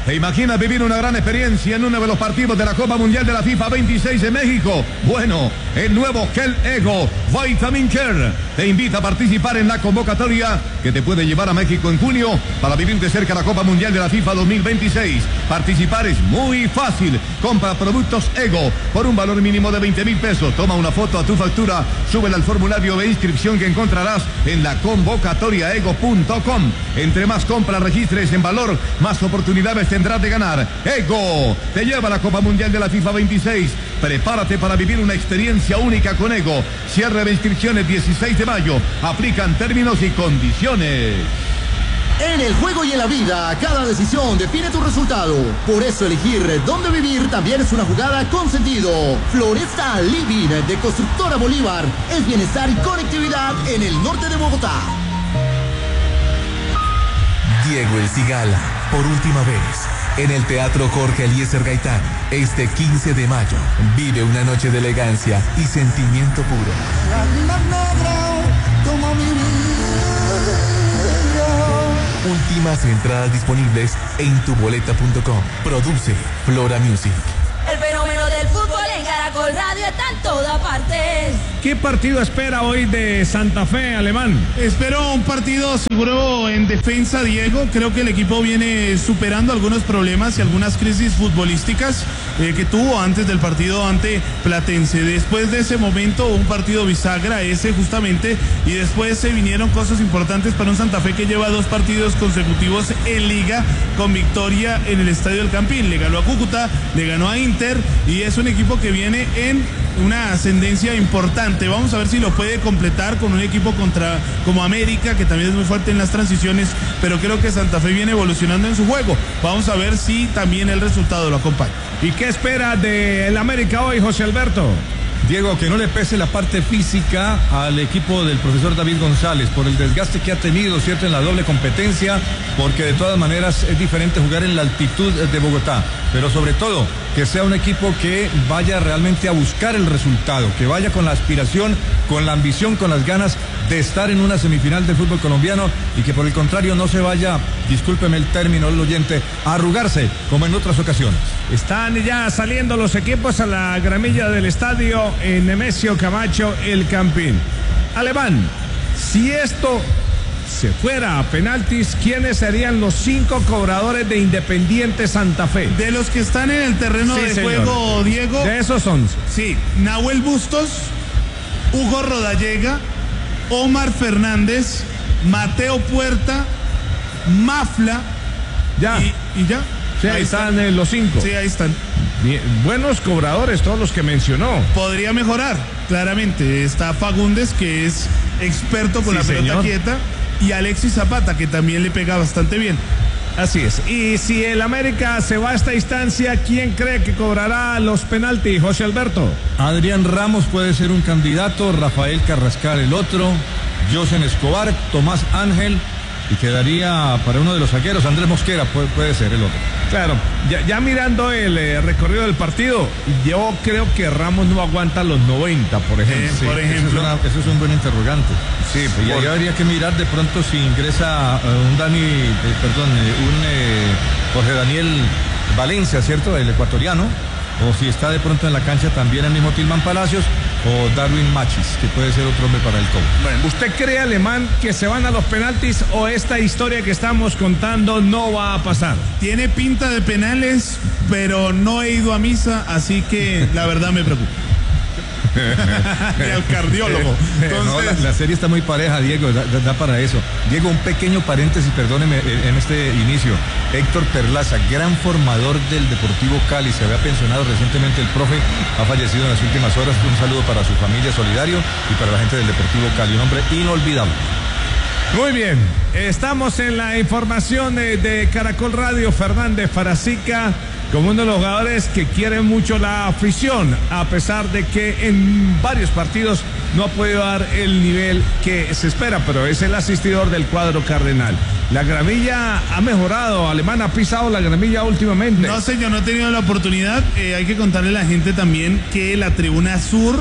¿Te imaginas vivir una gran experiencia en uno de los partidos de la Copa Mundial de la FIFA 26 de México? Bueno, el nuevo Gel Ego Vitamin Care te invita a participar en la convocatoria que te puede llevar a México en junio para vivir de cerca la Copa Mundial de la FIFA 2026. Participar es muy fácil. Compra productos Ego por un valor mínimo de 20,000 pesos. Toma una foto a tu factura, súbela al formulario de inscripción que encontrarás en la convocatoriaego.com. Entre más compras registres en valor, más oportunidades tendrás de ganar. Ego te lleva a la Copa Mundial de la FIFA 26. Prepárate para vivir una experiencia única con Ego. Cierre de inscripciones 16 de mayo. Aplican términos y condiciones. En el juego y en la vida, cada decisión define tu resultado. Por eso elegir dónde vivir también es una jugada con sentido. Floresta Living de Constructora Bolívar es bienestar y conectividad en el norte de Bogotá. Diego El Cigala, por última vez, en el Teatro Jorge Eliezer Gaitán, este 15 de mayo. Vive una noche de elegancia y sentimiento puro. Últimas entradas disponibles en tuboleta.com. Produce Flora Music. El fenómeno del fútbol en Caracol Radio está en todas partes. ¿Qué partido espera hoy de Santa Fe, Alemán? Espero un partido seguro en defensa, Diego. Creo que el equipo viene superando algunos problemas y algunas crisis futbolísticas que tuvo antes del partido ante Platense. Después de ese momento, un partido bisagra, ese justamente, y después se vinieron cosas importantes para un Santa Fe que lleva 2 partidos consecutivos en Liga con victoria en el Estadio del Campín. Le ganó a Cúcuta, le ganó a Inter y es un equipo que viene en una ascendencia importante. Vamos a ver si lo puede completar con un equipo como América, que también es muy fuerte en las transiciones, pero creo que Santa Fe viene evolucionando en su juego. Vamos a ver si también el resultado lo acompaña. ¿Y qué espera del América hoy, José Alberto? Diego, que no le pese la parte física al equipo del profesor David González por el desgaste que ha tenido, ¿cierto?, en la doble competencia, porque de todas maneras es diferente jugar en la altitud de Bogotá, pero sobre todo que sea un equipo que vaya realmente a buscar el resultado, que vaya con la aspiración, con la ambición, con las ganas de estar en una semifinal del fútbol colombiano y que por el contrario no se vaya, discúlpeme el término del oyente, a arrugarse como en otras ocasiones. Están ya saliendo los equipos a la gramilla del estadio en Nemesio Camacho, el Campín. Alemán, si esto se fuera a penaltis, ¿quiénes serían los 5 cobradores de Independiente Santa Fe? De los que están en el terreno de juego, Diego. De esos 11. Sí, Nahuel Bustos, Hugo Rodallega, Omar Fernández, Mateo Puerta, Mafla. Ya. Y ya. Sí, ahí están los 5. Sí, ahí están. Bien, buenos cobradores, todos los que mencionó. Podría mejorar, claramente. Está Fagundes, que es experto con la pelota quieta, y Alexis Zapata, que también le pega bastante bien. Así es. Y si el América se va a esta instancia, ¿quién cree que cobrará los penaltis, José Alberto? Adrián Ramos puede ser un candidato, Rafael Carrascal el otro, Josen Escobar, Tomás Ángel, y quedaría para uno de los zagueros, Andrés Mosquera puede ser el otro. Claro, ya mirando el recorrido del partido, yo creo que Ramos no aguanta los 90, por ejemplo. Sí, por ejemplo. Eso es un buen interrogante. Sí, pues ya habría que mirar de pronto si ingresa un Jorge Daniel Valencia, ¿cierto? El ecuatoriano. O si está de pronto en la cancha también el mismo Tilman Palacios o Darwin Machis, que puede ser otro hombre para el cobro. Bueno, ¿usted cree, Alemán, que se van a los penaltis o esta historia que estamos contando no va a pasar? Tiene pinta de penales, pero no he ido a misa, así que la verdad me preocupa. El cardiólogo. Entonces... No, la serie está muy pareja, Diego, da para eso. Diego, un pequeño paréntesis, perdóneme, en este inicio. Héctor Perlaza, gran formador del Deportivo Cali, se había pensionado recientemente, el profe ha fallecido en las últimas horas. Un saludo para su familia, solidario, y para la gente del Deportivo Cali, un hombre inolvidable. Muy bien, estamos en la información de Caracol Radio. Fernández Farazica como uno de los jugadores que quiere mucho la afición, a pesar de que en varios partidos no ha podido dar el nivel que se espera, pero es el asistidor del cuadro cardenal. La gramilla ha mejorado, Alemán ha pisado la gramilla últimamente. No sé, yo no he tenido la oportunidad. Hay que contarle a la gente también que la tribuna sur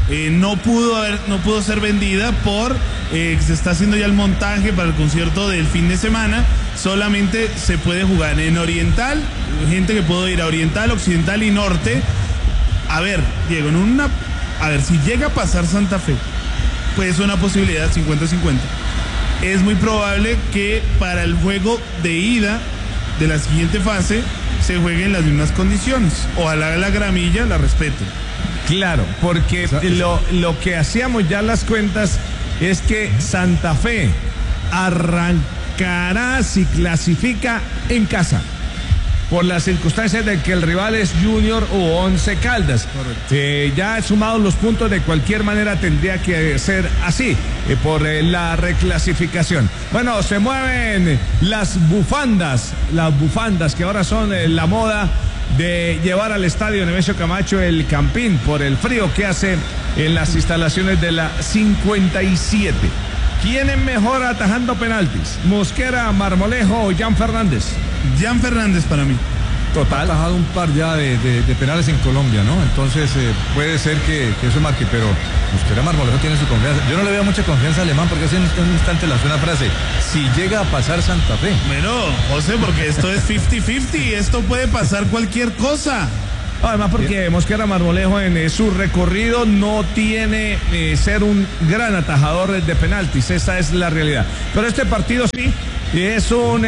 no pudo ser vendida se está haciendo ya el montaje para el concierto del fin de semana. Solamente se puede jugar en Oriental, gente que puede ir a Oriental, Occidental y Norte. A ver, Diego, si llega a pasar Santa Fe, pues es una posibilidad 50-50. Es muy probable que para el juego de ida de la siguiente fase se juegue en las mismas condiciones. Ojalá la gramilla la respete. Claro, porque lo que hacíamos ya las cuentas es que Santa Fe arrancará si clasifica en casa, por las circunstancias de que el rival es Junior o Once Caldas. Ya sumados los puntos, de cualquier manera tendría que ser así, por la reclasificación. Bueno, se mueven las bufandas que ahora son la moda de llevar al estadio Nemesio Camacho el Campín, por el frío que hace en las instalaciones de la 57. ¿Quién es mejor atajando penaltis? ¿Mosquera, Marmolejo o Jan Fernández? Jan Fernández para mí. Total. Ha atajado un par ya de penales en Colombia, ¿no? Entonces puede ser que eso marque, pero Mosquera, Marmolejo tiene su confianza. Yo no le veo mucha confianza a Alemán, porque hace un instante lanzó una frase: si llega a pasar Santa Fe. Bueno, José, porque esto es 50-50, esto puede pasar cualquier cosa. Además, porque Mosquera Marmolejo en su recorrido no tiene ser un gran atajador de penaltis, esa es la realidad. Pero este partido sí, es un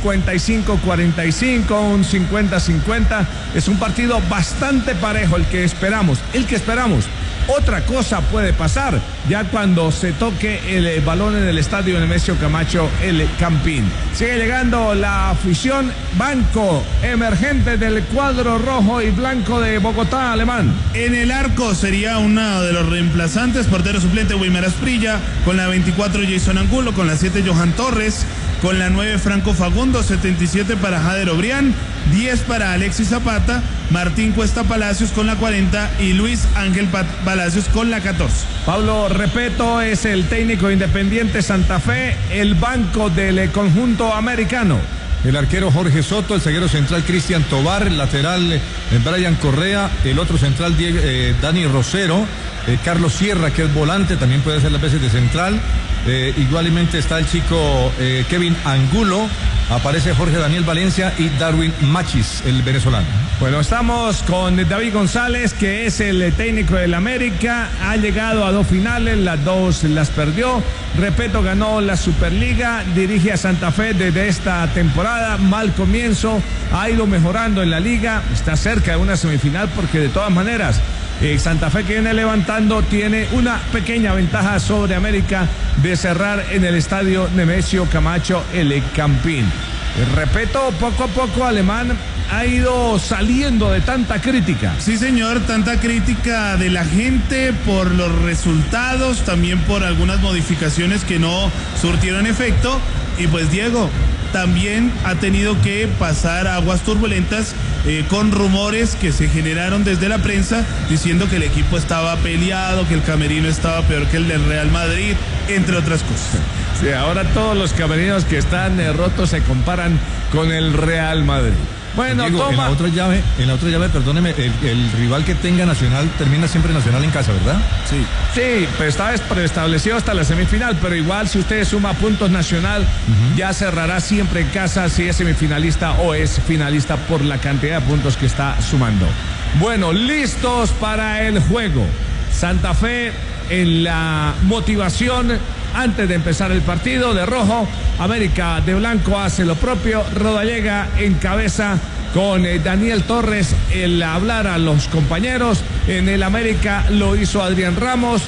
55-45, un 50-50, es un partido bastante parejo el que esperamos. Otra cosa puede pasar ya cuando se toque el balón en el estadio Nemesio Camacho, el Campín. Sigue llegando la afición, banco emergente del cuadro rojo y blanco de Bogotá, Alemán. En el arco sería uno de los reemplazantes, portero suplente Wilmer Asprilla, con la 24 Jason Angulo, con la 7 Johan Torres, con la 9 Franco Fagundo, 77 para Jader Obrián, 10 para Alexis Zapata, Martín Cuesta Palacios con la 40 y Luis Ángel Palacios con la 14. Pablo Repeto es el técnico Independiente Santa Fe, el banco del conjunto americano. El arquero Jorge Soto, el zaguero central Cristian Tobar, el lateral Brian Correa, el otro central Dani Rosero, Carlos Sierra, que es volante, también puede ser las veces de central. Igualmente está el chico Kevin Angulo, aparece Jorge Daniel Valencia y Darwin Machis, el venezolano. Bueno, estamos con David González, que es el técnico del América, ha llegado a 2 finales, las 2 las perdió. Repeto, ganó la Superliga, dirige a Santa Fe desde esta temporada, mal comienzo, ha ido mejorando en la liga, está cerca de una semifinal, porque de todas maneras Santa Fe, que viene levantando, tiene una pequeña ventaja sobre América de cerrar en el estadio Nemesio Camacho el Campín. Repito, poco a poco Alemán ha ido saliendo de tanta crítica. Sí, señor, tanta crítica de la gente por los resultados, también por algunas modificaciones que no surtieron efecto. Y pues Diego también ha tenido que pasar aguas turbulentas con rumores que se generaron desde la prensa diciendo que el equipo estaba peleado, que el camerino estaba peor que el del Real Madrid, entre otras cosas. Sí, ahora todos los camerinos que están rotos se comparan con el Real Madrid. Bueno, Diego, toma. en la otra llave, perdóneme, el rival que tenga Nacional termina siempre Nacional en casa, ¿verdad? Sí, pues está preestablecido hasta la semifinal, pero igual si usted suma puntos Nacional, ya cerrará siempre en casa si es semifinalista o es finalista por la cantidad de puntos que está sumando. Bueno, listos para el juego. Santa Fe en la motivación antes de empezar el partido de rojo. América de blanco hace lo propio. Rodallega encabeza con Daniel Torres el hablar a los compañeros. En el América lo hizo Adrián Ramos.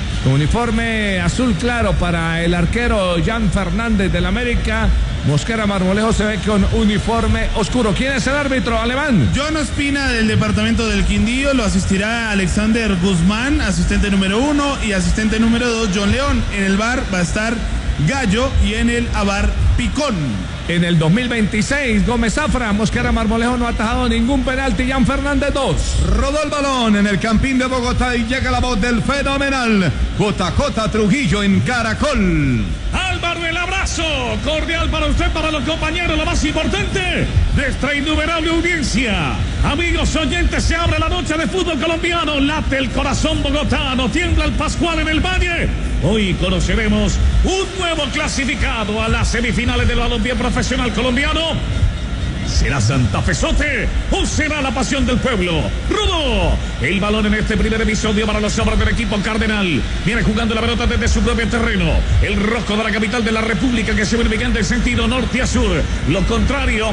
Uniforme azul claro para el arquero Jan Fernández del América. Mosquera Marmolejo se ve con uniforme oscuro. ¿Quién es el árbitro, Alemán? John Ospina, del departamento del Quindío. Lo asistirá Alexander Guzmán, asistente número 1, y asistente número 2, John León. En el VAR va a estar Gallo y en el AVAR Picón. En el 2026, Gómez Zafra, Mosquera Marmolejo no ha atajado ningún penalti. Jan Fernández 2. Rodó el balón en el Campín de Bogotá y llega la voz del fenomenal JJ Trujillo en Caracol. Álvaro el abrazo abrazo cordial para usted, para los compañeros, lo más importante de esta innumerable audiencia. Amigos oyentes, se abre la noche de fútbol colombiano, late el corazón bogotano, tiembla el Pascual en el Valle. Hoy conoceremos un nuevo clasificado a las semifinales del balompié profesional colombiano. ¿Será Santa Fezote o será la pasión del pueblo? Rudo, el balón en este primer episodio para los hombres del equipo cardenal. Viene jugando la pelota desde su propio terreno. El rojo de la capital de la República que se ve ubicando en sentido norte a sur. Lo contrario.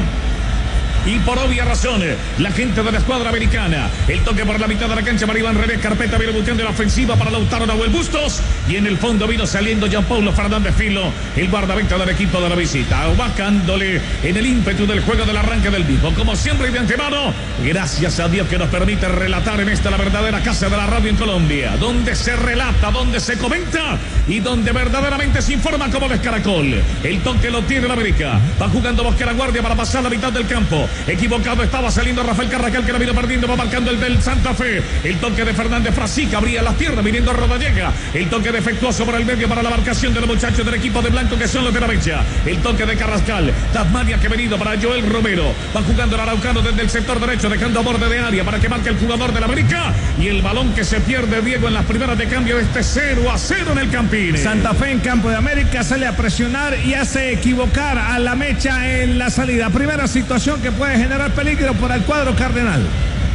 Y por obvia razón, la gente de la escuadra americana. El toque por la mitad de la cancha para Iván René Carpeta. Viene buscando la ofensiva para Lautaro Nahuel Bustos. Y en el fondo vino saliendo Jean Paulo Fernández Filo, el guardameta del equipo de la visita. Bajándole en el ímpetu del juego del arranque del mismo. Como siempre y de antemano, gracias a Dios que nos permite relatar en esta la verdadera casa de la radio en Colombia. Donde se relata, donde se comenta y donde verdaderamente se informa como de Caracol. El toque lo tiene la América. Va jugando Bosque la Guardia para pasar la mitad del campo. Equivocado estaba saliendo Rafael Carrascal, que la vino perdiendo, va marcando el del Santa Fe. El toque de Fernández Frasica, abría las piernas, viniendo Rodallega. El toque defectuoso por el medio para la marcación de los muchachos del equipo de blanco que son los de la mecha. El toque de Carrascal, Tasmania que ha venido para Joel Romero. Va jugando el araucano desde el sector derecho, dejando a borde de área para que marque el jugador de la América. Y el balón que se pierde, Diego, en las primeras de cambio de este 0-0 en el Campín. Santa Fe en campo de América sale a presionar y hace equivocar a la mecha en la salida. Primera situación que puede generar peligro para el cuadro cardenal.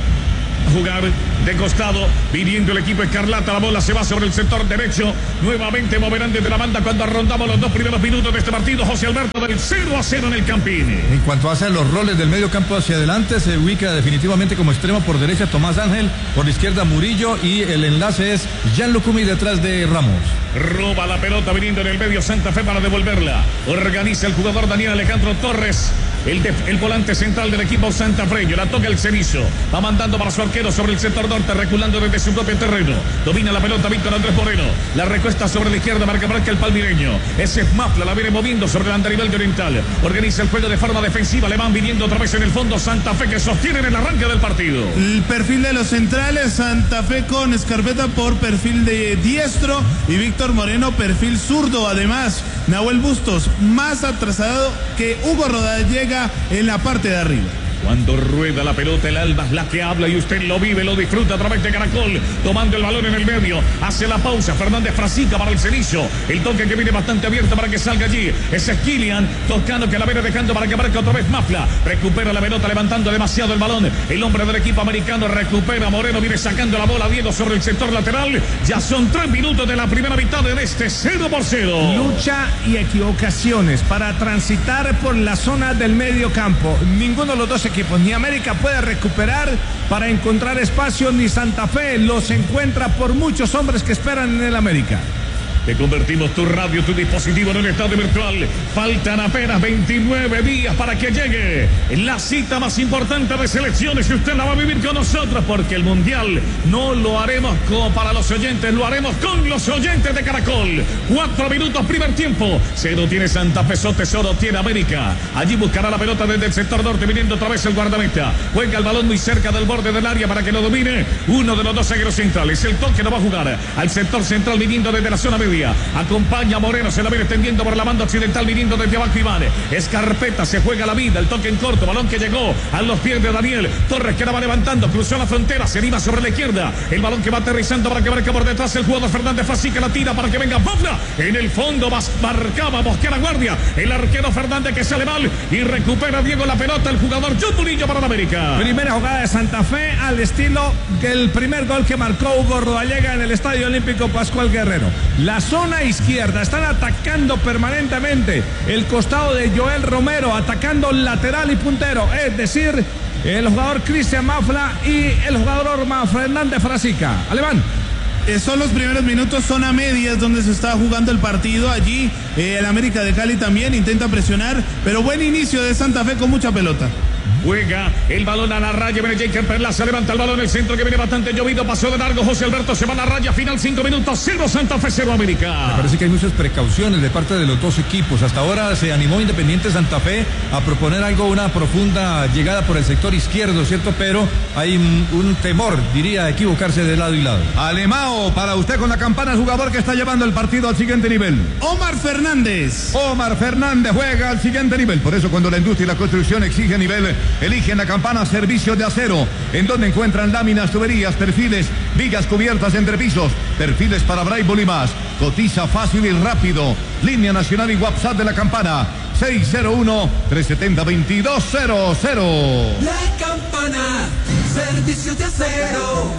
Jugar de costado, viniendo el equipo escarlata, la bola se va sobre el sector derecho, nuevamente moverán desde la banda cuando rondamos los 2 primeros minutos de este partido. José Alberto, del 0-0 en el Campín. En cuanto hace los roles del medio campo hacia adelante, se ubica definitivamente como extremo por derecha Tomás Ángel, por la izquierda Murillo, y el enlace es Gianlucumi detrás de Ramos. Roba la pelota viniendo en el medio Santa Fe para devolverla. Organiza el jugador Daniel Alejandro Torres, el volante central del equipo santafreño. La toca el Cenizo, va mandando para su arquero sobre el sector norte, reculando desde su propio terreno. Domina la pelota Víctor Andrés Moreno, la recuesta sobre la izquierda, marca el palmireño. Ese es Mafla, la viene moviendo sobre el andarivel de Oriental. Organiza el juego de forma defensiva, le van viniendo otra vez en el fondo Santa Fe, que sostiene en el arranque del partido. El perfil de los centrales, Santa Fe con Escarpeta por perfil de diestro y Víctor Moreno perfil zurdo. Además, Nahuel Bustos más atrasado que Hugo Rodallega en la parte de arriba. Cuando rueda la pelota, el alma es la que habla y usted lo vive, lo disfruta a través de Caracol. Tomando el balón en el medio, hace la pausa. Fernández Frasica para el Cenizo. El toque que viene bastante abierto para que salga allí. Ese es Kilian, tocando que la viene dejando para que marque otra vez Mafla. Recupera la pelota, levantando demasiado el balón. El hombre del equipo americano recupera. Moreno viene sacando la bola, Diego, sobre el sector lateral. Ya son 3 minutos de la primera mitad de este 0-0. Lucha y equivocaciones para transitar por la zona del medio campo. Ninguno de los dos equipos, ni América puede recuperar para encontrar espacio, ni Santa Fe los encuentra por muchos hombres que esperan en el América. Te convertimos tu radio, tu dispositivo en un estadio virtual. Faltan apenas 29 días para que llegue la cita más importante de selecciones, y usted la va a vivir con nosotros, porque el Mundial no lo haremos como para los oyentes, lo haremos con los oyentes de Caracol. 4 minutos primer tiempo. 0 tiene Santa Fe, 0 tiene América. Allí buscará la pelota desde el sector norte, viniendo otra vez el guardameta. Juega el balón muy cerca del borde del área para que lo domine uno de los dos zagueros centrales. El toque no va a jugar al sector central, viniendo desde la zona media. Acompaña a Moreno, se la viene extendiendo por la banda occidental, viniendo desde abajo Iván. Escarpeta, se juega la vida, el toque en corto, balón que llegó a los pies de Daniel Torres, que la va levantando, cruzó la frontera, se anima sobre la izquierda. El balón que va aterrizando para que marque por detrás el jugador Fernández Frasica, la tira para que venga Mafla. En el fondo marcaba Bosque la Guardia, el arquero Fernández que sale mal y recupera Diego la pelota, el jugador John Murillo para la América. Primera jugada de Santa Fe al estilo del primer gol que marcó Hugo Rodallega en el Estadio Olímpico Pascual Guerrero. La zona izquierda, están atacando permanentemente el costado de Joel Romero, atacando lateral y puntero, es decir, el jugador Cristian Mafla y el jugador Fernández Frasica. Alemán. Son los primeros minutos, zona medias donde se está jugando el partido. Allí el América de Cali también intenta presionar, pero buen inicio de Santa Fe con mucha pelota. Juega el balón a la raya, viene Jacob Perlaza, levanta el balón en el centro que viene bastante llovido, pasó de largo José Alberto, se va a la raya final, 5 minutos, 0 Santa Fe, 0 América. Me parece que hay muchas precauciones de parte de los dos equipos. Hasta ahora se animó Independiente Santa Fe a proponer una profunda llegada por el sector izquierdo, ¿cierto? Pero hay un temor, diría, a equivocarse de lado y lado. Alemão, para usted con la campana, el jugador que está llevando el partido al siguiente nivel. Omar Fernández Fernández. Omar Fernández juega al siguiente nivel. Por eso cuando la industria y la construcción exigen nivel, eligen la Campana Servicio de Acero, en donde encuentran láminas, tuberías, perfiles, vigas cubiertas entre pisos, perfiles para Braille y más. Cotiza fácil y rápido. Línea nacional y WhatsApp de la Campana 601-370-2200. La Campana, servicios de acero.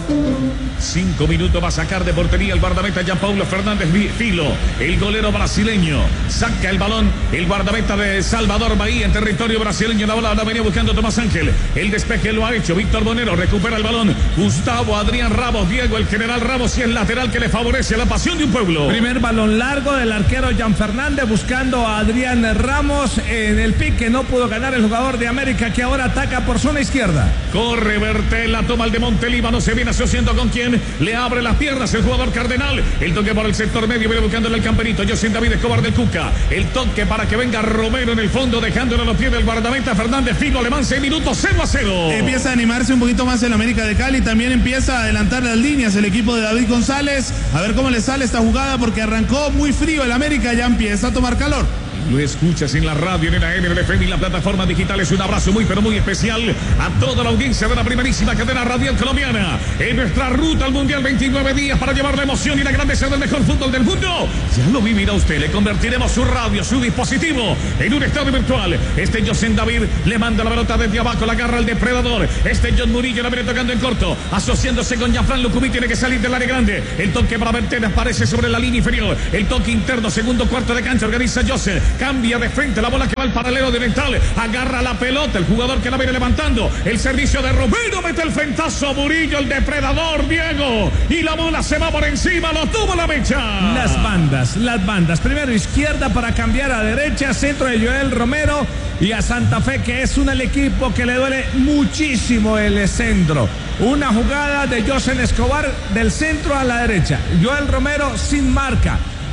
5 minutos va a sacar de portería el guardameta Gianpaulo Fernández Filo, el golero brasileño. Saca el balón el guardameta de Salvador Bahía en territorio brasileño. La bola la venía buscando Tomás Ángel. El despeje lo ha hecho Víctor Bonero. Recupera el balón Gustavo Adrián Ramos. Diego, el general Ramos, y el lateral que le favorece a la pasión de un pueblo. Primer balón largo del arquero Jan Fernández buscando a Adrián Ramos en el pique. No pudo ganar el jugador de América, que ahora ataca por zona izquierda. Corre Bertela, toma el de Montelíbano, se viene asociando con quien le abre las piernas el jugador Cardenal. El toque por el sector medio, viene buscándole el camperito José David Escobar del Cuca. El toque para que venga Romero en el fondo, dejándolo a los pies del guardameta Fernández Filo. Alemán, 6 minutos, 0-0. Empieza a animarse un poquito más el América de Cali. También empieza a adelantar las líneas el equipo de David González. A ver cómo le sale esta jugada, porque arrancó muy frío el América, ya empieza a tomar calor. Lo escuchas en la radio, en la AM, en el FM y la plataforma digital. Es un abrazo muy pero muy especial a toda la audiencia de la primerísima cadena radial colombiana en nuestra ruta al Mundial. 29 días para llevar la emoción y la grandeza del mejor fútbol del mundo. Ya lo vivirá usted. Le convertiremos su radio, su dispositivo en un estadio virtual. Este José David le manda la pelota desde abajo, la agarra el depredador. Este John Murillo la viene tocando en corto, asociándose con Gianfran Lucumí. Tiene que salir del área grande. El toque para Bertena aparece sobre la línea inferior. El toque interno, segundo cuarto de cancha, organiza José. Cambia de frente, la bola que va al paralelo de Dental. Agarra la pelota, el jugador que la viene levantando. El servicio de Romero, mete el frentazo a Murillo, el depredador Diego. Y la bola se va por encima, lo tuvo la mecha. Las bandas. Primero izquierda para cambiar a derecha. Centro de Joel Romero. Y a Santa Fe, que es el equipo que le duele muchísimo el centro. Una jugada de José Escobar del centro a la derecha. Joel Romero sin marca.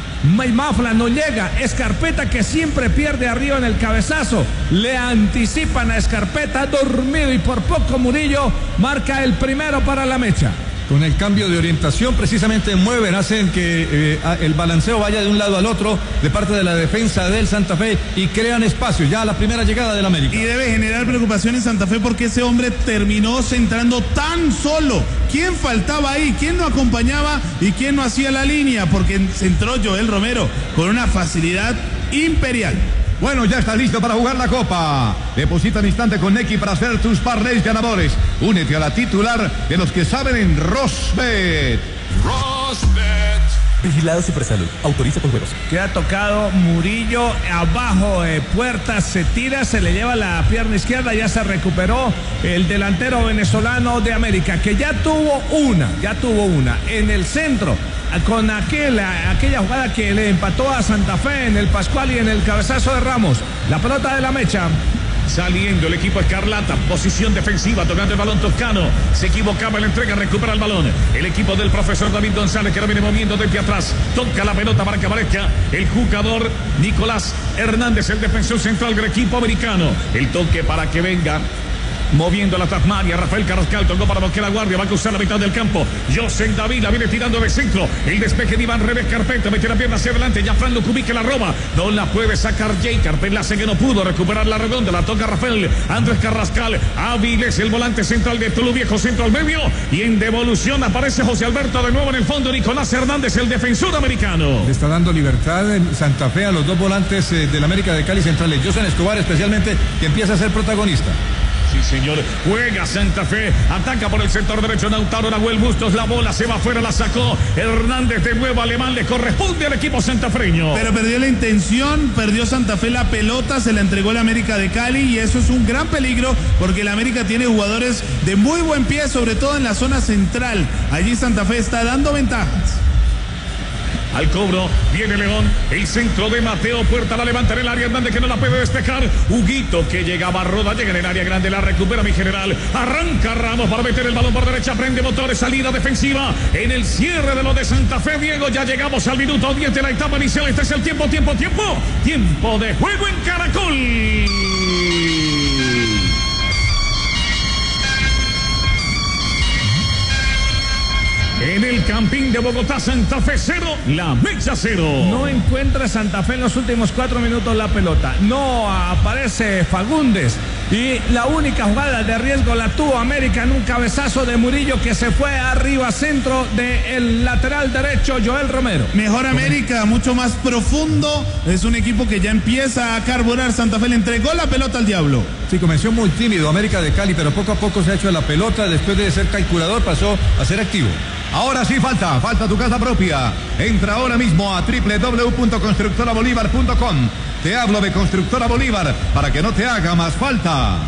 Mafla no llega. Escarpeta, que siempre pierde arriba en el cabezazo. Le anticipan a Escarpeta, dormido, y por poco Murillo marca el primero para la mecha. Con el cambio de orientación precisamente hacen que el balanceo vaya de un lado al otro de parte de la defensa del Santa Fe y crean espacio ya a la primera llegada del América. Y debe generar preocupación en Santa Fe porque ese hombre terminó centrando tan solo. ¿Quién faltaba ahí? ¿Quién no acompañaba? ¿Y quién no hacía la línea? Porque centró Joel Romero con una facilidad imperial. Bueno, ya está listo para jugar la Copa. Deposita al instante con Nequi para hacer tus parlays ganadores. Únete a la titular de los que saben en Rosbet. Rosbet. Vigilado Supersalud. Autoriza con juegos. Queda tocado Murillo abajo, Puertas se tira, se le lleva la pierna izquierda, ya se recuperó el delantero venezolano de América, que ya tuvo una en el centro, con aquella jugada que le empató a Santa Fe en el Pascual y en el cabezazo de Ramos. La pelota de la mecha. Saliendo el equipo escarlata, posición defensiva, tocando el balón Toscano. Se equivocaba en la entrega, recupera el balón. El equipo del profesor David González, que lo viene moviendo desde atrás. Toca la pelota para que aparezca el jugador Nicolás Hernández, el defensor central del equipo americano. El toque para que venga moviendo la Tasmania, Rafael Carrascal tocó para Mosquera Guardia, va a cruzar la mitad del campo. José David la viene tirando de centro. El despeje de Iván Reves Carpeta, mete la pierna hacia adelante. Gianfran Lucumí, que la roba, no la puede sacar Jay Carpeta, la hace que no pudo recuperar la redonda, la toca Rafael Andrés Carrascal. Áviles, el volante central de Tulu Viejo, centro al medio, y en devolución aparece José Alberto de nuevo en el fondo. Nicolás Hernández, el defensor americano. Le está dando libertad en Santa Fe a los dos volantes del América de Cali centrales, José Escobar especialmente, que empieza a ser protagonista. Sí, señor. Juega Santa Fe. Ataca por el sector derecho Lautaro Nahuel Bustos. La bola se va afuera, la sacó Hernández de nuevo. Alemán, le corresponde al equipo santafreño. Pero perdió la intención, perdió Santa Fe la pelota, se la entregó el América de Cali, y eso es un gran peligro porque el América tiene jugadores de muy buen pie, sobre todo en la zona central. Allí Santa Fe está dando ventajas. Al cobro viene León, el centro de Mateo Puerta, la levanta en el área Hernández, que no la puede despejar. Huguito, que llegaba a Roda, llega en el área grande, la recupera mi general. Arranca Ramos para meter el balón por derecha, prende motores, salida defensiva en el cierre de lo de Santa Fe. Diego, ya llegamos al minuto 10 de la etapa inicial. Este es el tiempo de juego en Caracol. En el Campín de Bogotá, Santa Fe 0, La Mecha 0. No encuentra Santa Fe en los últimos 4 minutos la pelota. No aparece Fagundes. Y la única jugada de riesgo la tuvo América en un cabezazo de Murillo que se fue arriba centro del lateral derecho Joel Romero. Mejor América, mucho más profundo. Es un equipo que ya empieza a carburar. Santa Fe le entregó la pelota al diablo. Sí, comenzó muy tímido América de Cali, pero poco a poco se ha hecho de la pelota. Después de ser calculador pasó a ser activo. Ahora sí falta tu casa propia. Entra ahora mismo a www.constructorabolívar.com. Te hablo de Constructora Bolívar para que no te haga más falta.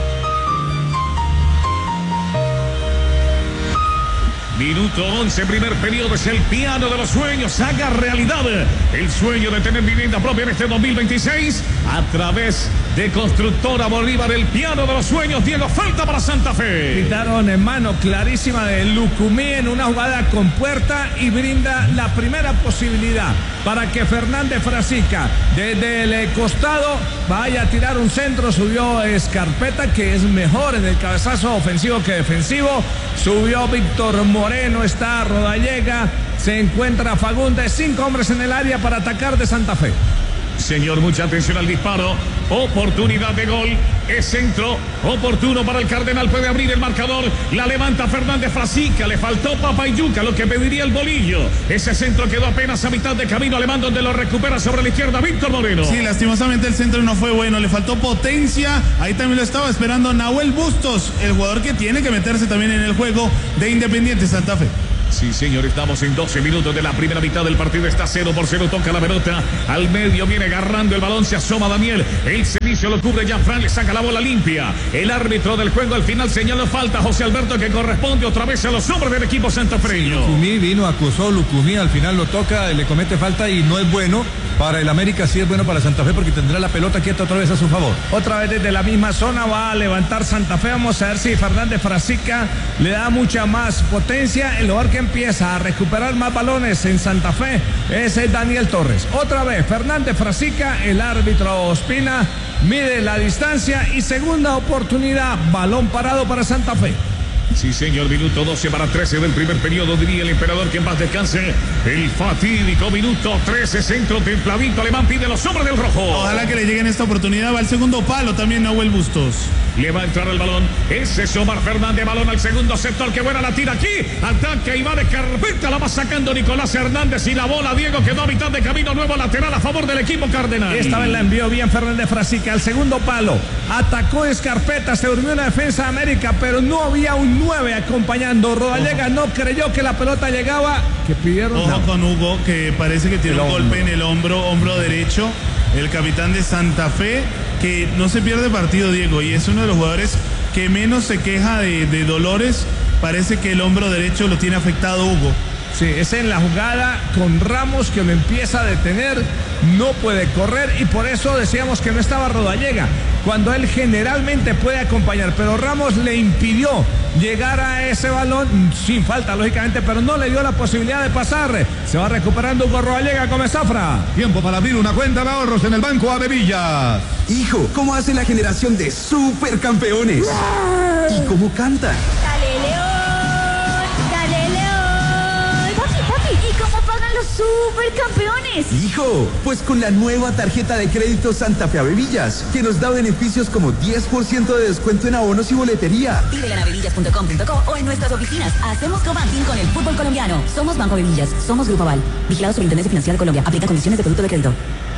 Minuto 11, primer periodo, es el piano de los sueños. Haga realidad el sueño de tener vivienda propia en este 2026 a través de Constructora Bolívar. El piano de los sueños. Diego, falta para Santa Fe. Quitaron en mano clarísima de Lucumí en una jugada con puerta y brinda la primera posibilidad para que Fernández Frasica desde el costado vaya a tirar un centro. Subió Escarpeta, que es mejor en el cabezazo ofensivo que defensivo. Subió Víctor Moreno, está Rodallega, se encuentra Fagundes, 5 hombres en el área para atacar de Santa Fe. Señor, mucha atención al disparo. Oportunidad de gol. Es centro oportuno para el Cardenal. Puede abrir el marcador. La levanta Fernández Frasica. Le faltó Papayuca, lo que pediría el bolillo. Ese centro quedó apenas a mitad de camino alemán, donde lo recupera sobre la izquierda Víctor Moreno. Sí, lastimosamente el centro no fue bueno. Le faltó potencia. Ahí también lo estaba esperando Nahuel Bustos, el jugador que tiene que meterse también en el juego de Independiente Santa Fe. Sí, señor, estamos en 12 minutos de la primera mitad del partido. Está 0-0, toca la pelota. Al medio viene agarrando el balón, se asoma Daniel. El servicio lo cubre Jean-Fran, le saca la bola limpia. El árbitro del juego al final señaló falta. José Alberto, que corresponde otra vez a los hombres del equipo santafreño. Lucumí vino, acusó Lucumí, al final lo toca, le comete falta y no es bueno. Para el América sí es bueno para Santa Fe porque tendrá la pelota quieta otra vez a su favor. Otra vez desde la misma zona va a levantar Santa Fe. Vamos a ver si Fernández Frasica le da mucha más potencia. El jugador que empieza a recuperar más balones en Santa Fe es el Daniel Torres. Otra vez Fernández Frasica, el árbitro Ospina mide la distancia y segunda oportunidad, balón parado para Santa Fe. Sí, señor, minuto 12 para 13 del primer periodo, diría el emperador, que en paz descanse. El fatídico minuto 13, centro templadito alemán, pide los hombres del rojo. Ojalá que le lleguen esta oportunidad. Va al segundo palo también Nahuel Bustos. Le va a entrar el balón. Ese es Omar Fernández, balón al segundo sector. Qué buena la tira aquí. Ataque y va de carpeta. La va sacando Nicolás Hernández y la bola, Diego, quedó a mitad de camino. Nuevo lateral a favor del equipo cardenal. Esta vez la envió bien Fernández Frasica al segundo palo. Atacó Escarpeta, se durmió en la defensa de América, pero no había un 9 acompañando. Rodallega no creyó que la pelota llegaba. Que pidieron. Ojo con Hugo, que parece que tiene un golpe en el hombro derecho. El capitán de Santa Fe, que no se pierde partido, Diego, y es uno de los jugadores que menos se queja de dolores. Parece que el hombro derecho lo tiene afectado Hugo. Sí, es en la jugada con Ramos que lo empieza a detener, no puede correr y por eso decíamos que no estaba Rodallega, cuando él generalmente puede acompañar, pero Ramos le impidió llegar a ese balón, sin falta lógicamente, pero no le dio la posibilidad de pasar. Se va recuperando Hugo Rodallega con Zafra. Tiempo para abrir una cuenta de ahorros en el Banco Avevillas. Hijo, ¿cómo hace la generación de supercampeones? ¿Y cómo canta? Dale, León, dale, León. Papi, ¿y cómo pagan los supercampeones? Hijo, pues con la nueva tarjeta de crédito Santa Fe Avevillas, que nos da beneficios como 10% de descuento en abonos y boletería. Pídela en avevillas.com.co o en nuestras oficinas. Hacemos co-banking con el fútbol colombiano. Somos Banco Avevillas, somos Grupo Aval. Vigilado Superintendencia Financiera de Colombia. Aplica condiciones de producto de crédito.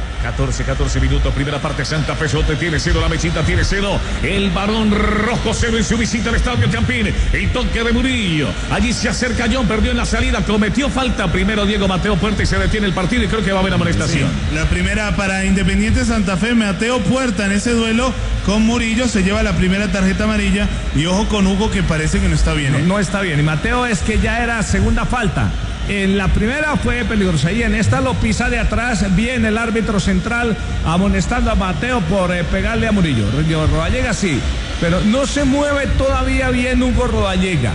14 minutos, primera parte. Santa Fe Sote tiene 0, la Mechita tiene 0. El Barón Rojo 0 en su visita al Estadio Campín. El toque de Murillo. Allí se acerca John, perdió en la salida, cometió falta primero Diego Mateo Puerta y se detiene el partido y creo que va a haber amonestación. Sí, la primera para Independiente Santa Fe, Mateo Puerta en ese duelo con Murillo se lleva la primera tarjeta amarilla y ojo con Hugo que parece que no está bien. No está bien y Mateo es que ya era segunda falta. En la primera fue peligrosa y en esta lo pisa de atrás. Viene el árbitro central amonestando a Mateo por pegarle a Murillo. Rodallega sí, pero no se mueve todavía bien Hugo Rodallega.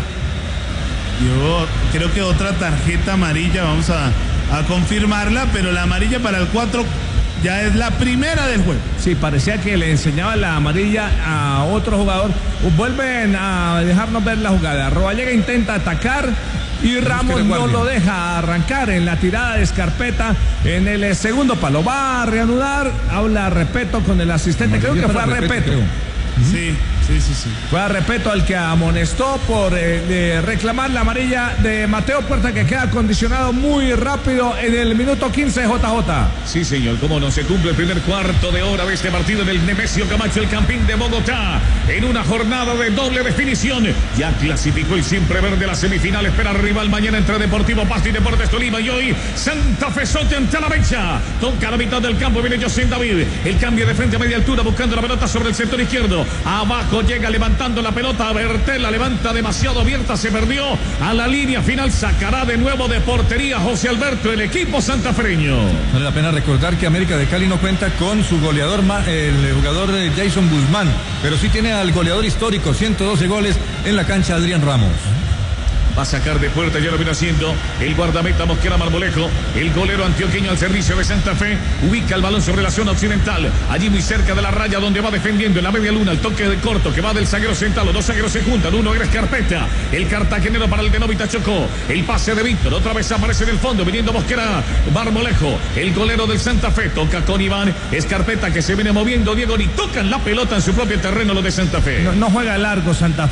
Yo creo que otra tarjeta amarilla, vamos a confirmarla, pero la amarilla para el 4 ya es la primera del juego. Sí, parecía que le enseñaba la amarilla a otro jugador. Vuelven a dejarnos ver la jugada. Rodallega intenta atacar. y Ramos no lo deja arrancar en la tirada de Escarpeta en el segundo palo. Va a reanudar, habla Repeto con el asistente, creo que fue a Repeto. Sí. Fue a Repeto al que amonestó por reclamar la amarilla de Mateo Puerta, que queda condicionado muy rápido en el minuto 15, JJ. Sí, señor, cómo no, se cumple el primer cuarto de hora de este partido del Nemesio Camacho, el Campín de Bogotá, en una jornada de doble definición. Ya clasificó el siempre verde a la semifinal, espera rival mañana entre Deportivo Pasto y Deportes Tolima, y hoy Santa Fe Sote ante la mecha. Toca la mitad del campo, viene José David, el cambio de frente a media altura, buscando la pelota sobre el sector izquierdo, abajo llega levantando la pelota, Bertel la levanta demasiado abierta, se perdió a la línea final, sacará de nuevo de portería José Alberto, el equipo santafereño. Vale la pena recordar que América de Cali no cuenta con su goleador, el jugador Jason Guzmán, pero sí tiene al goleador histórico, 112 goles en la cancha, Adrián Ramos. Va a sacar de puerta, ya lo viene haciendo el guardameta Mosquera Marmolejo, el golero antioqueño al servicio de Santa Fe, ubica el balón sobre la zona occidental, allí muy cerca de la raya donde va defendiendo en la media luna, el toque de corto que va del zaguero central, los dos zagueros se juntan, uno era Escarpeta, el cartagenero para el de Novita Chocó, el pase de Víctor, otra vez aparece en el fondo, viniendo Mosquera Marmolejo, el golero del Santa Fe, toca con Iván Escarpeta que se viene moviendo, Diego, ni tocan la pelota en su propio terreno los de Santa Fe. No juega largo Santa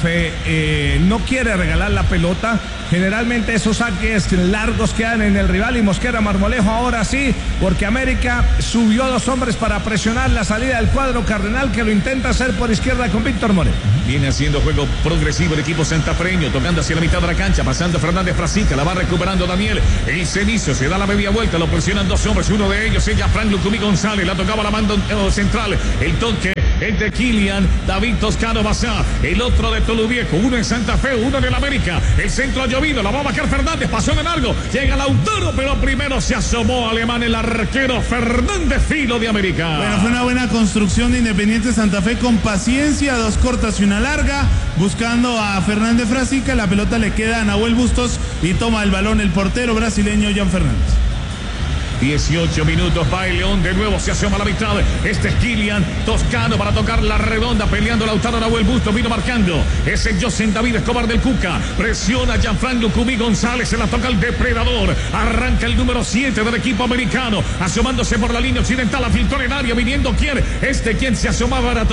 Fe, no quiere regalar la pelota. Generalmente esos saques largos quedan en el rival, y Mosquera Marmolejo ahora sí, porque América subió 2 hombres para presionar la salida del cuadro cardenal, que lo intenta hacer por izquierda con Víctor More. Viene haciendo juego progresivo el equipo santafreño, tocando hacia la mitad de la cancha, pasando Fernández Frasica, la va recuperando Daniel, el Cenizo se da la media vuelta, lo presionan 2 hombres, uno de ellos es Frank Lucumí González, la tocaba la mano central, el toque es de Kilian David Toscano Bazá, el otro de Toluviejo, uno en Santa Fe, uno en el América, el centro ha llovido, la va a bajar Fernández, pasó de largo, llega Lautaro, pero primero se asomó Alemán, el arquero Fernández Filo de América. Bueno, fue una buena construcción de Independiente Santa Fe con paciencia, 2 cortas y una larga, buscando a Fernández Frasica, la pelota le queda a Nahuel Bustos y toma el balón el portero brasileño Jan Fernández. 18 minutos, va el León, de nuevo se asoma a la mitad, este es Kilian Toscano para tocar la redonda, peleando Lautaro, Nahuel Bustos, vino marcando, ese José David Escobar del Cuca, presiona Gianfranco Lucumí González, se la toca el depredador, arranca el número 7 del equipo americano, asomándose por la línea occidental, la filtró en área, viniendo quien se asomaba era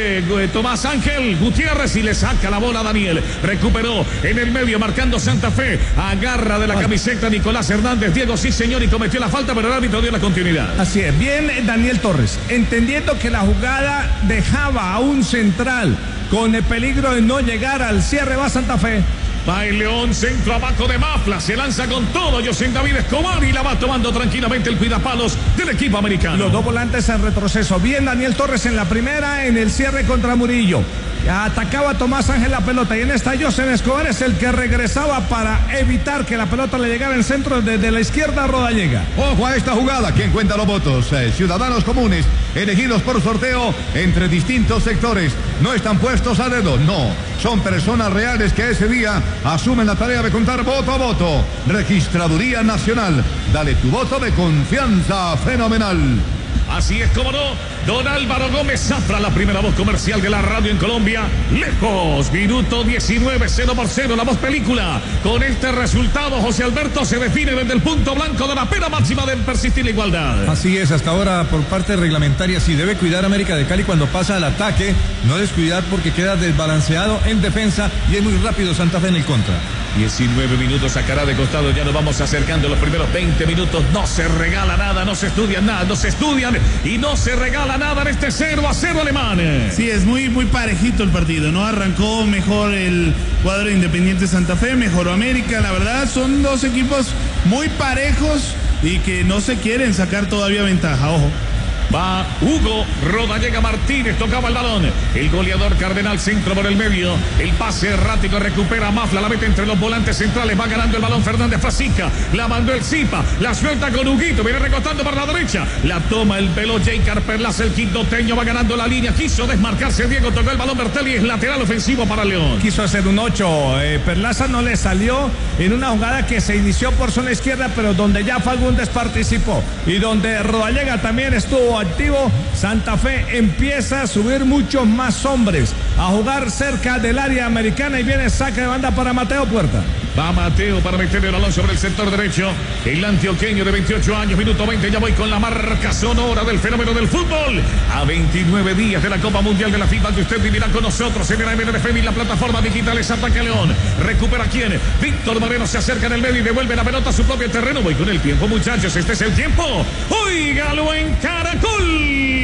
Tomás Ángel Gutiérrez, y le saca la bola a Daniel, recuperó en el medio, marcando Santa Fe, agarra de la camiseta Nicolás Hernández, Diego, sí señor, y cometió la falta, pero el árbitro dio la continuidad. Así es, bien Daniel Torres, entendiendo que la jugada dejaba a un central con el peligro de no llegar al cierre, va Santa Fe. Va el León, centro abajo de Mafla, se lanza con todo José David Escobar y la va tomando tranquilamente el cuidapalos del equipo americano. Los 2 volantes en retroceso, bien Daniel Torres en la primera, en el cierre contra Murillo. Atacaba Tomás Ángel la pelota, y en esta José Escobar es el que regresaba para evitar que la pelota le llegara en centro desde la izquierda a Rodallega. Ojo a esta jugada, ¿quién cuenta los votos? Ciudadanos comunes, elegidos por sorteo entre distintos sectores. No están puestos a dedo, no. Son personas reales que ese día asumen la tarea de contar voto a voto. Registraduría Nacional, dale tu voto de confianza fenomenal. Así es como no, don Álvaro Gómez Zafra, la primera voz comercial de la radio en Colombia. Lejos, minuto 19, 0-0, la voz película. Con este resultado, José Alberto se define desde el punto blanco de la pena máxima de persistir la igualdad. Así es, hasta ahora por parte reglamentaria, sí debe cuidar América de Cali cuando pasa al ataque, no descuidar porque queda desbalanceado en defensa y es muy rápido Santa Fe en el contra. 19 minutos, sacará de costado, ya nos vamos acercando los primeros 20 minutos, no se regala nada, no se estudian nada, no se estudian y no se regala nada en este 0-0 alemán. Sí, es muy parejito el partido, ¿no? Arrancó mejor el cuadro de Independiente Santa Fe, mejoró América, la verdad son 2 equipos muy parejos y que no se quieren sacar todavía ventaja, ojo. Va Hugo Rodallega Martínez, tocaba el balón. El goleador Cardenal, centro por el medio. El pase errático, recupera a Mafla, la mete entre los volantes centrales. Va ganando el balón Fernández Frasica. La mandó el Zipa, la suelta con Huguito. Viene recortando para la derecha. La toma el pelo J. Perlaza, el quindoteño. Va ganando la línea. Quiso desmarcarse Diego, tocó el balón Bertelli. Es lateral ofensivo para León. Quiso hacer un 8. Perlaza no le salió en una jugada que se inició por zona izquierda, pero donde ya Fagundes participó. Y donde Rodallega también estuvo activo. Santa Fe empieza a subir muchos más hombres, a jugar cerca del área americana, y viene saque de banda para Mateo Puerta. Va Mateo para meter el balón sobre el sector derecho. El antioqueño de 28 años, minuto 20. Ya voy con la marca sonora del fenómeno del fútbol. A 29 días de la Copa Mundial de la FIFA, que usted vivirá con nosotros en el MNFM y la plataforma digital es Ataque León. Recupera quién. Víctor Moreno se acerca en el medio y devuelve la pelota a su propio terreno. Voy con el tiempo, muchachos. Este es el tiempo. Óigalo en Caracol.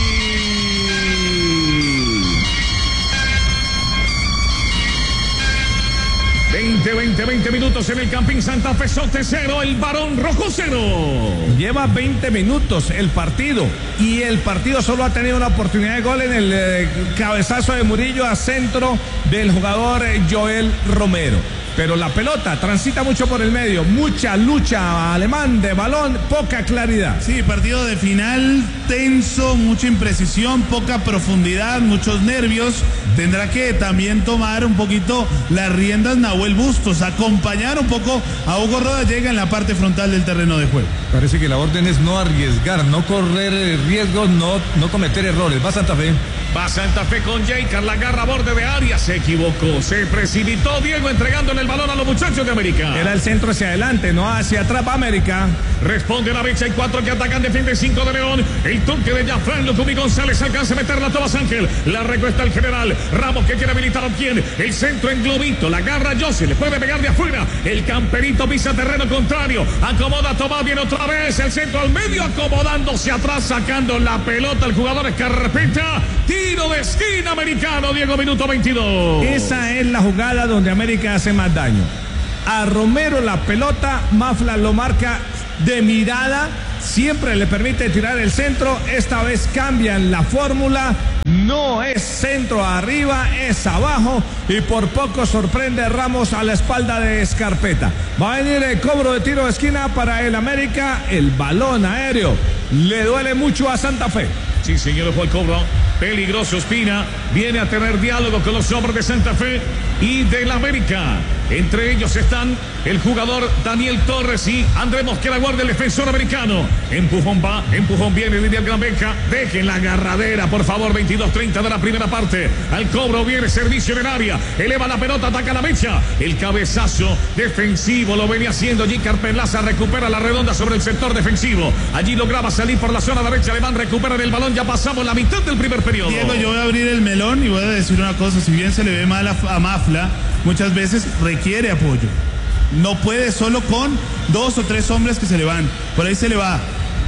20 minutos en el Campín Santa Fe. Sote 0, el Barón Rojo 0. Lleva 20 minutos el partido y el partido solo ha tenido una oportunidad de gol en el cabezazo de Murillo a centro del jugador Joel Romero. Pero la pelota transita mucho por el medio, mucha lucha alemán de balón, poca claridad. Sí, partido de final, tenso, mucha imprecisión, poca profundidad, muchos nervios. Tendrá que también tomar un poquito las riendas Nahuel Bustos, acompañar un poco a Hugo Rodallega en la parte frontal del terreno de juego. Parece que la orden es no arriesgar, no correr riesgos, no cometer errores. Va Santa Fe. Va Santa Fe con Jeicar, la garra a borde de área, se equivocó, se precipitó Diego entregándole el balón a los muchachos de América. Era el centro hacia adelante, no hacia atrás. Va América. Responde la brecha, hay 4 que atacan, defiende 5 de León. El toque de Jafran Lucumí González alcanza a meterla a Tomás Ángel. La recuesta el general Ramos que quiere habilitar a quién. El centro en globito, la garra José, le puede pegar de afuera. El camperito pisa terreno contrario, acomoda a Tomás, viene otra vez el centro al medio, acomodándose atrás, sacando la pelota el jugador Escarpeta. Tiro de esquina americano, Diego, minuto 22. Esa es la jugada donde América hace más daño. A Romero la pelota, Mafla lo marca de mirada, siempre le permite tirar el centro. Esta vez cambian la fórmula, no es centro arriba, es abajo y por poco sorprende Ramos a la espalda de Escarpeta. Va a venir el cobro de tiro de esquina para el América. El balón aéreo le duele mucho a Santa Fe. Sí, señor, fue el cobro. Peligroso Espina, viene a tener diálogo con los hombres de Santa Fe y del América. Entre ellos están el jugador Daniel Torres y André Mosquera Guardia, el defensor americano. Empujón va, empujón viene, Lidia Granbeca. Dejen la agarradera, por favor. 22:30 de la primera parte. Al cobro viene servicio en el área. Eleva la pelota, ataca la mecha. El cabezazo defensivo lo venía haciendo Jeicar Perlaza. Recupera la redonda sobre el sector defensivo. Allí lograba salir por la zona derecha. Alemán recupera el balón. Ya pasamos la mitad del primer periodo. Diego, yo voy a abrir el melón y voy a decir una cosa. Si bien se le ve mal a Mafla, muchas veces requiere apoyo. No puede solo con 2 o 3 hombres que se le van. Por ahí se le va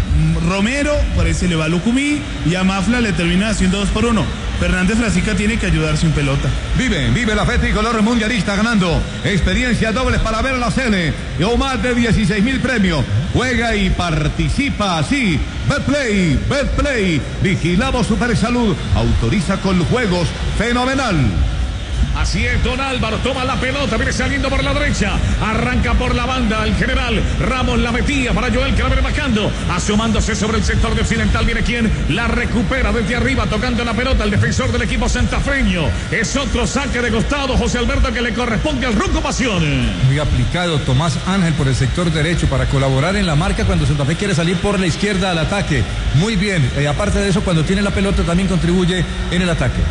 Romero, por ahí se le va Lucumí y a Mafla le termina haciendo 2 por 1. Fernández Frasica tiene que ayudar sin pelota. Vive la fe tricolor mundialista ganando. Experiencia dobles para ver a la Cele. O más de 16,000 premios. Juega y participa así. Betplay. Vigilamos Supersalud. Autoriza con juegos. Fenomenal. Así es, Don Álvaro toma la pelota, viene saliendo por la derecha, arranca por la banda el general Ramos, la metía para Joel que la viene bajando, asomándose sobre el sector de Occidental, viene quien la recupera desde arriba, tocando la pelota el defensor del equipo santafeño. Es otro saque de costado, José Alberto, que le corresponde al Ronco Pasión. Muy aplicado Tomás Ángel por el sector derecho para colaborar en la marca cuando Santa Fe quiere salir por la izquierda al ataque. Muy bien, aparte de eso, cuando tiene la pelota también contribuye en el ataque.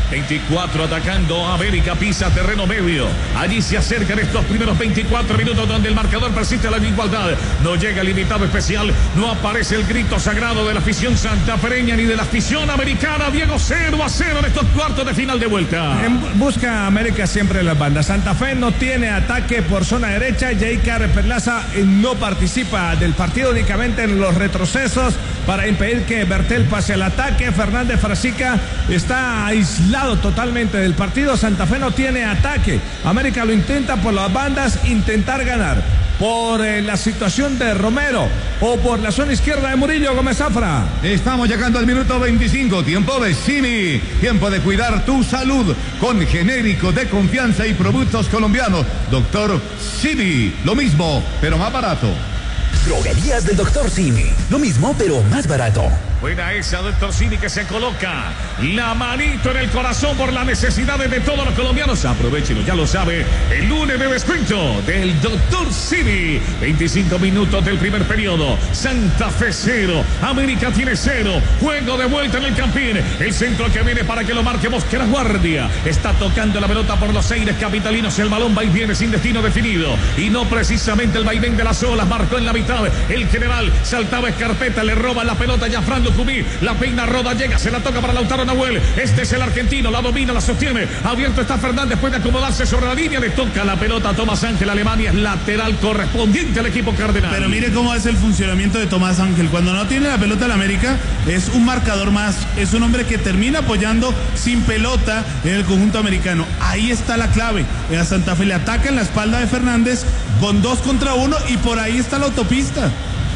24 atacando, América pisa terreno medio. Allí se acercan estos primeros 24 minutos donde el marcador persiste la igualdad. No llega el invitado especial, no aparece el grito sagrado de la afición santafereña ni de la afición americana. Diego, 0-0 en estos cuartos de final de vuelta. Busca América siempre en las bandas. Santa Fe no tiene ataque por zona derecha. Jeicar Perlaza no participa del partido, únicamente en los retrocesos para impedir que Bertel pase al ataque. Fernández Frasica está aislado totalmente del partido. Santa Fe no tiene ataque. América lo intenta por las bandas, intentar ganar por la situación de Romero o por la zona izquierda de Murillo Gómez Zafra. Estamos llegando al minuto 25, tiempo de Simi, tiempo de cuidar tu salud con genéricos de confianza y productos colombianos. Doctor Simi, lo mismo, pero más barato. Droguerías del Dr. Simi, lo mismo pero más barato. Buena esa del Torsini que se coloca la manito en el corazón por las necesidades de todos los colombianos. Aprovechenlo, ya lo sabe. El lunes de descuento del Dr. Cini. 25 minutos del primer periodo. Santa Fe 0. América tiene 0. Juego de vuelta en el Campín. El centro que viene para que lo marque Mosquera Guardia. Está tocando la pelota por los aires capitalinos. El balón va y viene sin destino definido. Y no precisamente el vaivén de las olas. Marcó en la mitad. El general saltaba escarpeta. Le roba la pelota ya Fran Lucumí. La peina Roda, llega, se la toca para Lautaro Nahuel. Este es el argentino, la domina, la sostiene. Abierto está Fernández, puede acomodarse sobre la línea. Le toca la pelota a Tomás Ángel. Alemania es lateral correspondiente al equipo cardenal. Pero mire cómo es el funcionamiento de Tomás Ángel. Cuando no tiene la pelota en América, es un marcador más. Es un hombre que termina apoyando sin pelota en el conjunto americano. Ahí está la clave. A Santa Fe le ataca en la espalda de Fernández con 2 contra 1 y por ahí está la autopista.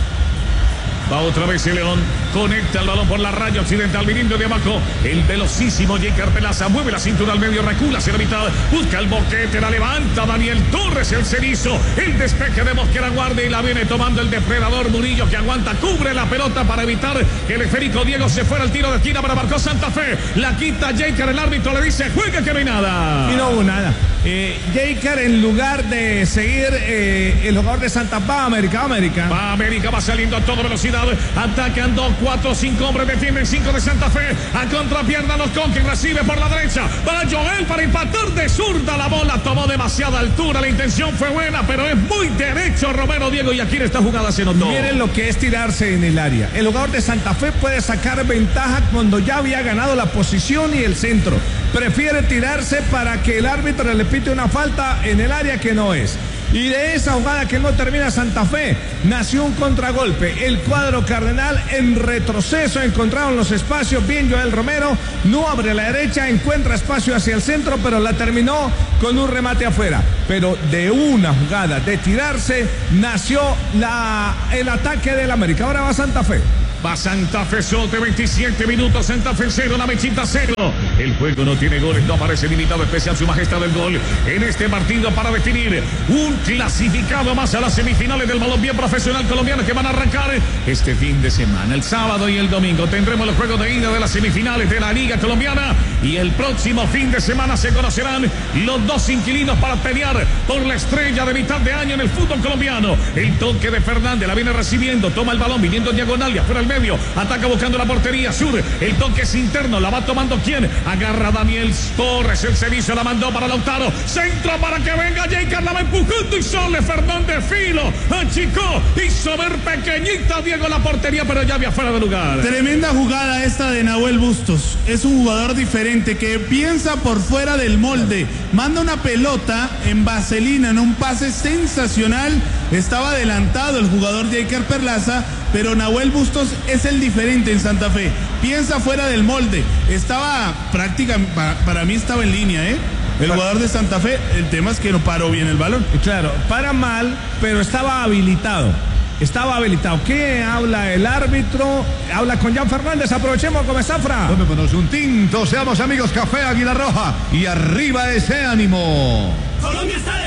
Va otra vez el León, conecta el balón por la raya occidental, viniendo de abajo, el velocísimo J. Pelaza, mueve la cintura al medio, recula hacia la mitad, busca el boquete, la levanta Daniel Torres, el cerizo, el despeje de Mosquera Guardia y la viene tomando el depredador Murillo que aguanta, cubre la pelota para evitar que el esférico Diego se fuera al tiro de esquina para marcó Santa Fe, la quita Jaker, el árbitro le dice, juega que no hay nada. Y no hubo nada. Jaker, en lugar de seguir el jugador de Santa Fe, va América, va saliendo a toda velocidad. Atacan 2, 4, 5 hombres, defienden 5 de Santa Fe. A contrapierna los Conquis, recibe por la derecha. Va Joel para empatar de zurda. La bola tomó demasiada altura. La intención fue buena, pero es muy derecho Romero Diego. Y aquí en esta jugada se notó. Miren lo que es tirarse en el área. El jugador de Santa Fe puede sacar ventaja cuando ya había ganado la posición y el centro. Prefiere tirarse para que el árbitro le pite una falta en el área que no es. Y de esa jugada que no termina Santa Fe, nació un contragolpe. El cuadro cardenal en retroceso, encontraron los espacios. Bien Joel Romero, no abre la derecha, encuentra espacio hacia el centro, pero la terminó con un remate afuera. Pero de una jugada de tirarse, nació el ataque del América. Ahora va Santa Fe. Va Santa Fe Sote, 27 minutos, Santa Fe 0, la Mechita 0. El juego no tiene goles, no aparece limitado especial su majestad del gol en este partido para definir un clasificado más a las semifinales del balompié profesional colombiano que van a arrancar este fin de semana. El sábado y el domingo tendremos los juegos de ida de las semifinales de la Liga Colombiana y el próximo fin de semana se conocerán los 2 inquilinos para pelear por la estrella de mitad de año en el fútbol colombiano. El toque de Fernández, la viene recibiendo, toma el balón, viniendo en diagonal y afuera el medio, ataca buscando la portería sur, el toque es interno, la va tomando ¿quién? Agarra Daniel Torres, el servicio la mandó para Lautaro, centro para que venga Jaker, la va empujando y sale Fernández Filo, achicó, hizo ver pequeñita Diego la portería, pero ya había fuera de lugar. Tremenda jugada esta de Nahuel Bustos, es un jugador diferente que piensa por fuera del molde, manda una pelota en vaselina, en un pase sensacional, estaba adelantado el jugador Jaker Perlaza, pero Nahuel Bustos es el diferente en Santa Fe. Piensa fuera del molde. Estaba prácticamente, para mí estaba en línea, el jugador de Santa Fe. El tema es que no paró bien el balón. Claro, para mal, pero estaba habilitado. ¿Qué habla el árbitro? Habla con Jan Fernández. Aprovechemos con Zafra. Tomémonos un tinto, seamos amigos. Café Águila Roja y arriba ese ánimo. Colombia está